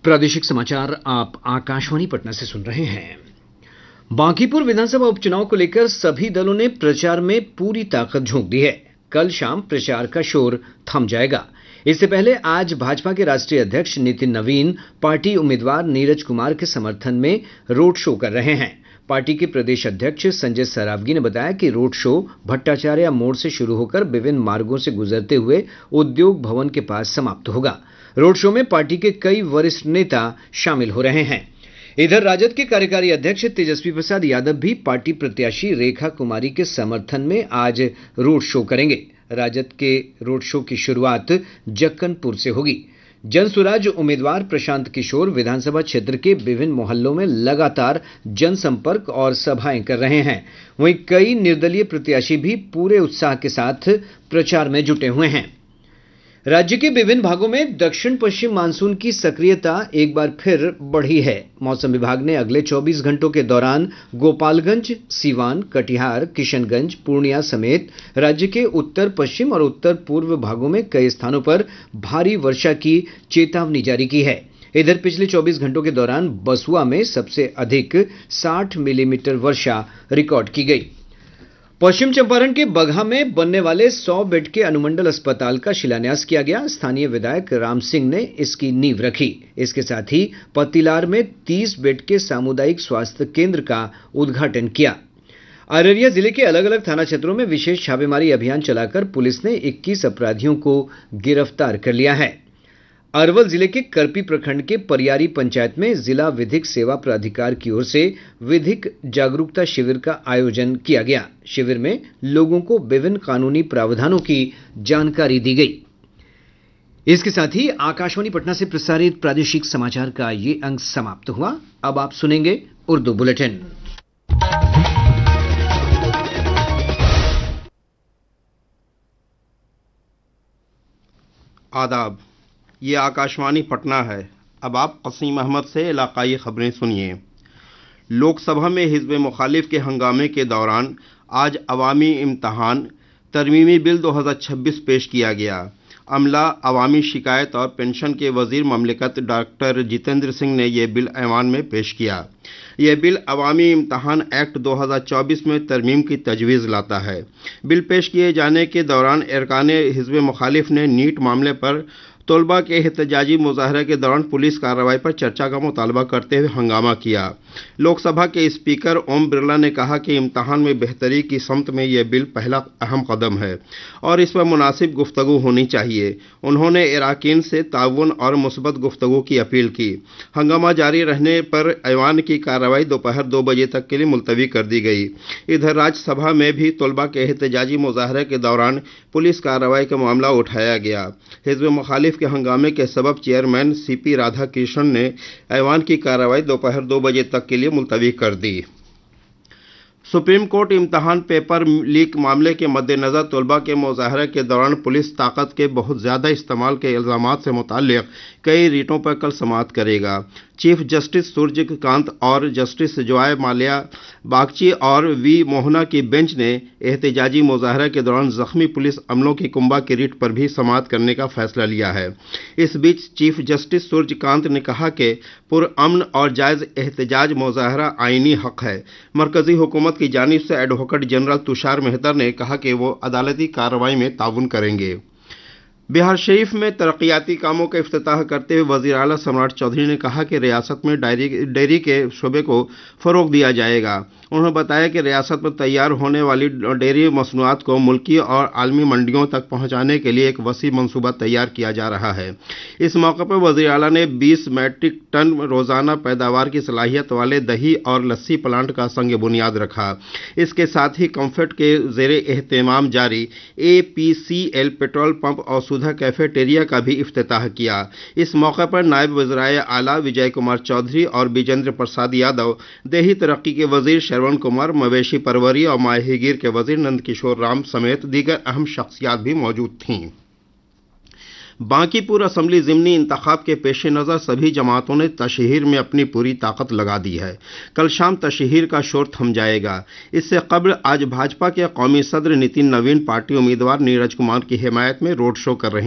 प्रादेशिक समाचार आप आकाशवाणी पटना से सुन रहे हैं। बांकीपुर विधानसभा उपचुनाव को लेकर सभी दलों ने प्रचार में पूरी ताकत झोंक दी है। कल शाम प्रचार का शोर थम जाएगा। इससे पहले आज भाजपा के राष्ट्रीय अध्यक्ष नितिन नवीन पार्टी उम्मीदवार नीरज कुमार के समर्थन में रोड शो कर रहे हैं। पार्टी के प्रदेश अध्यक्ष संजय सरावगी ने बताया कि रोड शो भट्टाचार्य मोड़ से शुरू होकर विभिन्न मार्गों से गुजरते हुए उद्योग भवन के पास समाप्त होगा। रोड शो में पार्टी के कई वरिष्ठ नेता शामिल हो रहे हैं। इधर राजद के कार्यकारी अध्यक्ष तेजस्वी प्रसाद यादव भी पार्टी प्रत्याशी रेखा कुमारी के समर्थन में आज रोड शो करेंगे। राजद के रोड शो की शुरुआत जक्कनपुर से होगी। जनसुराज उम्मीदवार प्रशांत किशोर विधानसभा क्षेत्र के विभिन्न मोहल्लों में लगातार जनसंपर्क और सभाएं कर रहे हैं। वहीं कई निर्दलीय प्रत्याशी भी पूरे उत्साह के साथ प्रचार में जुटे हुए हैं। राज्य के विभिन्न भागों में दक्षिण पश्चिम मानसून की सक्रियता एक बार फिर बढ़ी है। मौसम विभाग ने अगले 24 घंटों के दौरान गोपालगंज, सीवान, कटिहार, किशनगंज, पूर्णिया समेत राज्य के उत्तर पश्चिम और उत्तर पूर्व भागों में कई स्थानों पर भारी वर्षा की चेतावनी जारी की है। इधर पिछले 24 घंटों के दौरान बसुआ में सबसे अधिक 60 मिलीमीटर वर्षा रिकॉर्ड की गई। पश्चिम चंपारण के बगहा में बनने वाले 100 बेड के अनुमंडल अस्पताल का शिलान्यास किया गया। स्थानीय विधायक राम सिंह ने इसकी नींव रखी। इसके साथ ही पतिलार में 30 बेड के सामुदायिक स्वास्थ्य केंद्र का उद्घाटन किया। अररिया जिले के अलग अलग थाना क्षेत्रों में विशेष छापेमारी अभियान चलाकर पुलिस ने 21 अपराधियों को गिरफ्तार कर लिया है। अरवल जिले के करपी प्रखंड के परियारी पंचायत में जिला विधिक सेवा प्राधिकार की ओर से विधिक जागरूकता शिविर का आयोजन किया गया। शिविर में लोगों को विभिन्न कानूनी प्रावधानों की जानकारी दी गई। इसके साथ ही आकाशवाणी पटना से प्रसारित प्रादेशिक समाचार का ये अंक समाप्त हुआ। अब आप सुनेंगे उर्दू बुलेटिन। आदाब, ये आकाशवाणी पटना है। अब आप कसीम अहमद से इलाकाई खबरें सुनिए। लोकसभा में हिज़्ब मुखालिफ के हंगामे के दौरान आज अवामी इम्तहान तरमीमी बिल 2026 पेश किया गया। अमला, अवामी शिकायत और पेंशन के वजीर ममलिकत डॉक्टर जितेंद्र सिंह ने यह बिल ऐवान में पेश किया। यह बिल अवामी इम्तहान एक्ट 2024 में तरमीम की तजवीज़ लाता है। बिल पेश किए जाने के दौरान अरकान हिज़्ब मुखालिफ ने नीट मामले पर तलबा के एहतजाजी मुजाहरे के दौरान पुलिस कार्रवाई पर चर्चा का मुतालबा करते हुए हंगामा किया। लोकसभा के स्पीकर ओम बिरला ने कहा कि इम्तहान में बेहतरी की समत में यह बिल पहला अहम कदम है और इस पर मुनासिब गुफ्तगू होनी चाहिए। उन्होंने इराकीन से ताउन और मुस्बत गुफ्तगू की अपील की। हंगामा जारी रहने पर ऐवान की कार्रवाई दोपहर 2 बजे तक के लिए मुलतवी कर दी गई। इधर राज्यसभा में भी तलबा के एहतजाजी मुजाहरे के दौरान पुलिस कार्रवाई का मामला उठाया गया। हिज़्ब मुखालिफ के हंगामे के सबब चेयरमैन सीपी राधाकृष्णन ने ऐवान की कार्रवाई दोपहर 2 बजे तक के लिए मुलतवी कर दी। सुप्रीम कोर्ट इम्तहान पेपर लीक मामले के मद्देनजर तलबा के मुजाहरे के दौरान पुलिस ताकत के बहुत ज़्यादा इस्तेमाल के इल्ज़ामात से मुताल्लिक़ कई रिटों पर कल समाअत करेगा। चीफ जस्टिस सूर्यकांत और जस्टिस जॉय माल्या बागची और वी मोहना की बेंच ने एहतजाजी मुजाहरे के दौरान जख्मी पुलिस अमलों की कुंभा की रिट पर भी समाअत करने का फैसला लिया है। इस बीच चीफ जस्टिस सूर्यकांत ने कहा कि पुरअमन और जायज़ एहतजाज मुजाहरा आईनी हक है। मरकजी हुकूमत की जानिब से एडवोकेट जनरल तुषार मेहतर ने कहा कि वो अदालती कार्रवाई में ताउन करेंगे। बिहार शरीफ में तरक्याती कामों का इफ्तिताह करते हुए वज़ीर आला सम्राट चौधरी ने कहा कि रियासत में डेयरी के शोबे को फ़रोग़ दिया जाएगा। उन्होंने बताया कि रियासत में तैयार होने वाली डेयरी मसनूआत को मुल्की और आलमी मंडियों तक पहुंचाने के लिए एक वसी मंसूबा तैयार किया जा रहा है। इस मौके पर वज़ीर आला ने 20 मैट्रिक टन रोज़ाना पैदावार की सलाहियत वाले दही और लस्सी प्लांट का संग बुनियाद रखा। इसके साथ ही कम्फर्ट के ज़ेरे एहतमाम जारी APCL पेट्रोल पंप और सुधा कैफेटेरिया का भी इफ्तिताह किया। इस मौके पर नायब वज़ीर आला विजय कुमार चौधरी और विजेंद्र प्रसाद यादव, देही तरक्की के वज़ीर श्रवण कुमार, मवेशी परवरी और माहीगीर के वज़ीर नंद किशोर राम समेत दीगर अहम शख्सियात भी मौजूद थीं। बांकीपुर असम्बली ज़िमनी इंतखाब के पेश नज़र सभी जमातों ने तशहीर में अपनी पूरी ताकत लगा दी है। कल शाम तशहीर का शोर थम जाएगा। इससे कबल आज भाजपा के कौमी सदर नितिन नवीन पार्टी उम्मीदवार नीरज कुमार की हिमायत में रोड शो कर रहे